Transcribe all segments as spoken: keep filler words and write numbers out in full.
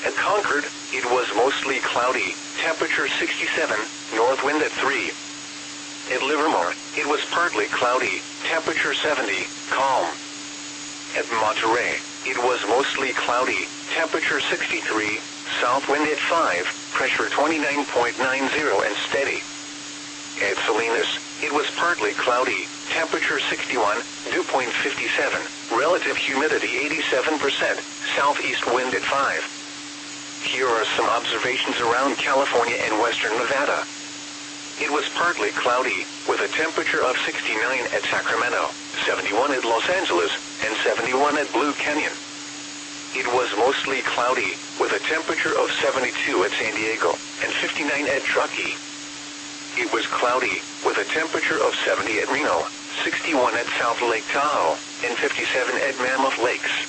At Concord, it was mostly cloudy, temperature sixty-seven, north wind at three. At Livermore, it was partly cloudy, temperature seventy, calm. At Monterey, it was mostly cloudy, temperature sixty-three, south wind at five, pressure twenty-nine point nine zero and steady. At Salinas, it was partly cloudy, temperature sixty-one, dew point fifty-seven, relative humidity eighty-seven percent, southeast wind at five. Here are some observations around California and western Nevada. It was partly cloudy, with a temperature of sixty-nine at Sacramento, seventy-one at Los Angeles, and seventy-one at Blue Canyon. It was mostly cloudy, with a temperature of seventy-two at San Diego, and fifty-nine at Truckee. It was cloudy, with a temperature of seventy at Reno, sixty-one at South Lake Tahoe, and fifty-seven at Mammoth Lakes.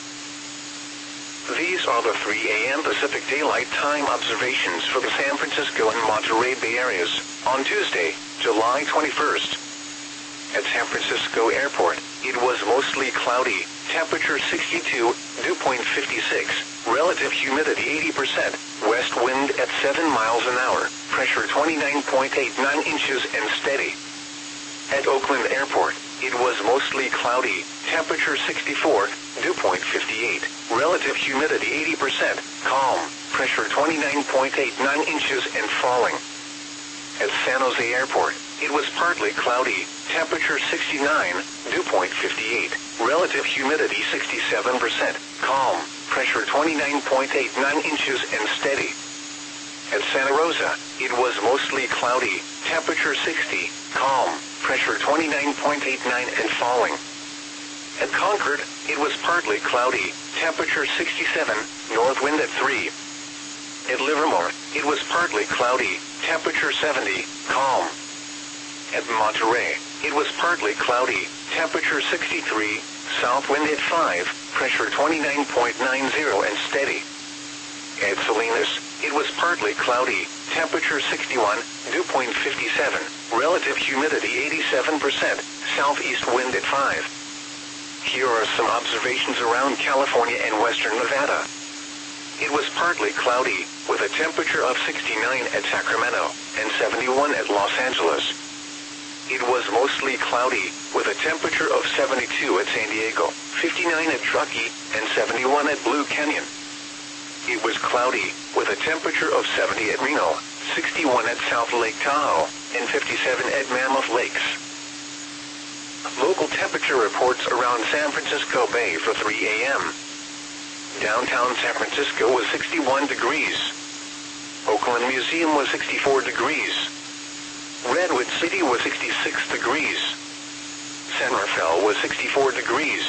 These are the three A M Pacific Daylight Time observations for the San Francisco and Monterey Bay areas on Tuesday, July twenty-first. At San Francisco Airport, it was mostly cloudy, temperature sixty-two, dew point fifty-six, relative humidity eighty percent, west wind at seven miles an hour, pressure twenty-nine point eight nine inches and steady. At Oakland Airport, it was mostly cloudy, temperature sixty-four, dew point fifty-eight, relative humidity eighty percent, calm, pressure twenty-nine point eight nine inches and falling. At San Jose Airport, it was partly cloudy, temperature sixty-nine, dew point fifty-eight, relative humidity sixty-seven percent, calm, pressure twenty-nine point eight nine inches and steady. At Santa Rosa, it was mostly cloudy, temperature sixty, calm, pressure twenty-nine point eight nine and falling. At Concord, it was partly cloudy, temperature sixty-seven, north wind at three. At Livermore, it was partly cloudy, temperature seventy, calm. At Monterey, it was partly cloudy, temperature sixty-three, south wind at five, pressure twenty-nine point nine zero and steady. At Salinas, it was partly cloudy, temperature sixty-one, dew point fifty-seven, relative humidity eighty-seven percent, southeast wind at five. Here are some observations around California and western Nevada. It was partly cloudy, with a temperature of sixty-nine at Sacramento, and seventy-one at Los Angeles. It was mostly cloudy, with a temperature of seventy-two at San Diego, fifty-nine at Truckee, and seventy-one at Blue Canyon. It was cloudy, with a temperature of seventy at Reno, sixty-one at South Lake Tahoe, and fifty-seven at Mammoth Lakes. Local temperature reports around San Francisco Bay for three A M Downtown San Francisco was sixty-one degrees. Oakland Museum was sixty-four degrees. Redwood City was sixty-six degrees. San Rafael was sixty-four degrees.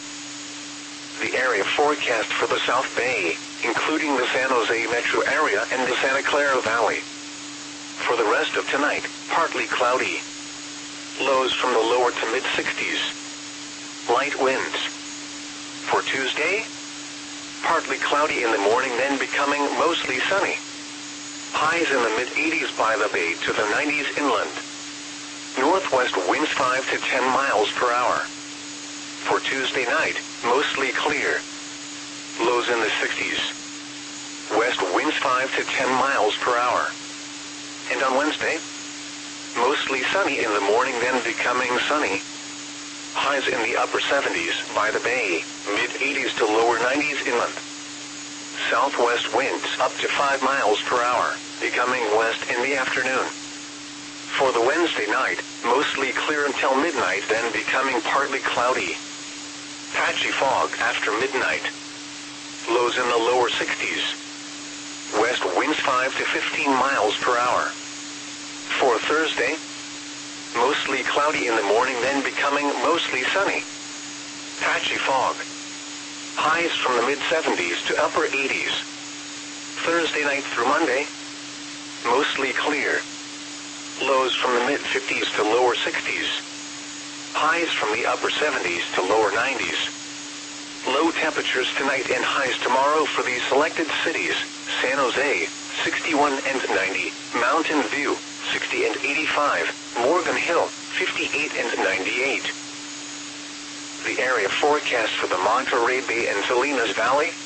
The area forecast for the South Bay, including the San Jose metro area and the Santa Clara Valley. For the rest of tonight, partly cloudy. Lows from the lower to mid-sixties. Light winds. For Tuesday, partly cloudy in the morning, then becoming mostly sunny. Highs in the mid-eighties by the bay to the nineties inland. Northwest winds five to ten miles per hour. For Tuesday night, mostly clear. Lows in the sixties. West winds five to ten miles per hour. And on Wednesday, mostly sunny in the morning, then becoming sunny. Highs in the upper seventies by the bay, mid-eighties to lower nineties inland. Southwest winds up to five miles per hour, becoming west in the afternoon. For the Wednesday night, mostly clear until midnight, then becoming partly cloudy. Patchy fog after midnight. Lows in the lower sixties. West winds five to fifteen miles per hour. For Thursday, mostly cloudy in the morning, then becoming mostly sunny. Patchy fog. Highs from the mid-seventies to upper eighties. Thursday night through Monday, mostly clear. Lows from the mid-fifties to lower sixties. Highs from the upper seventies to lower nineties. Low temperatures tonight and highs tomorrow for these selected cities: San Jose, sixty-one and ninety, Mountain View, sixty and eighty-five, Morgan Hill, fifty-eight and ninety-eight. The area forecast for the Monterey Bay and Salinas Valley: